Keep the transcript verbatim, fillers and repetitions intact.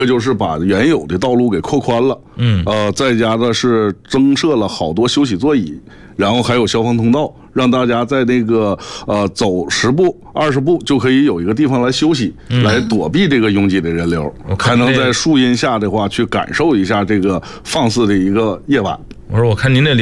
这就是把原有的道路给扩宽了， 嗯， 呃，再加的是增设了好多休息座椅，然后还有消防通道，让大家在那个呃走十步、二十步就可以有一个地方来休息，嗯、来躲避这个拥挤的人流，还能在树荫下的话去感受一下这个放肆的一个夜晚。 我说，我看您这